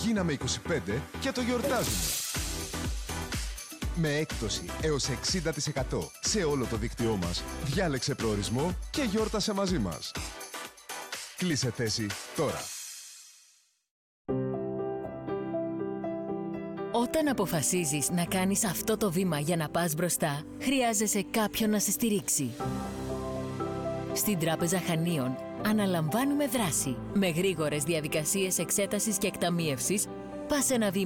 Γίναμε 25 και το γιορτάζουμε. Με έκπτωση έως 60% σε όλο το δίκτυό μας. Διάλεξε προορισμό και γιόρτασε μαζί μας. Κλείσε θέση τώρα. Όταν αποφασίζεις να κάνεις αυτό το βήμα για να πας μπροστά, χρειάζεσαι κάποιον να σε στηρίξει. Στην Τράπεζα Χανίων αναλαμβάνουμε δράση. Με γρήγορες διαδικασίες εξέτασης και εκταμίευσης, πας ένα βήμα